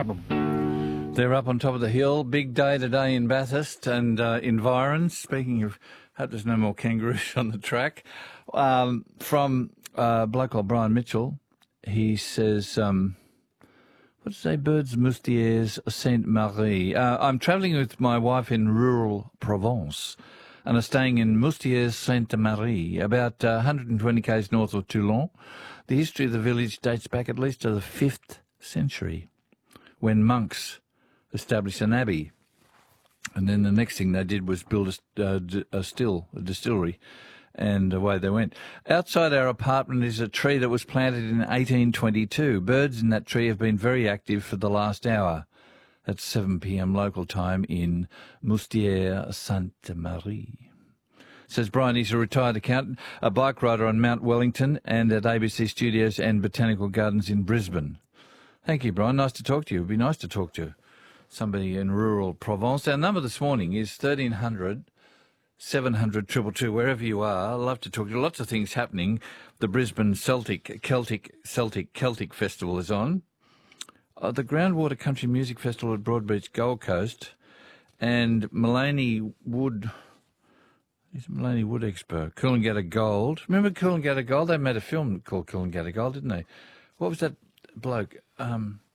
They're up on top of the hill. Big day today in Bathurst and environs. Speaking of, hope there's no more kangaroos on the track. From a bloke called Brian Mitchell, he says, what did say? Birds Moustiers Sainte Marie. I'm travelling with my wife in rural Provence and are staying in Moustiers Sainte Marie, about 120 k's north of Toulon. The history of the village dates back at least to the 5th century, when monks established an abbey. And then the next thing they did was build a distillery, and away they went. Outside our apartment is a tree that was planted in 1822. Birds in that tree have been very active for the last hour. At 7 p.m. local time in Moustiers Sainte Marie. Says Brian, he's a retired accountant, a bike rider on Mount Wellington and at ABC Studios and Botanical Gardens in Brisbane. Thank you, Brian. Nice to talk to you. It would be nice to talk to somebody in rural Provence. Our number this morning is 1300 700 222, wherever you are. I'd love to talk to you. Lots of things happening. The Brisbane Celtic Festival is on. The Groundwater Country Music Festival at Broadbeach, Gold Coast, and Mullany Wood Expo, Coolangatta Gold. Remember Coolangatta Gold? They made a film called Coolangatta Gold, didn't they? What was that bloke?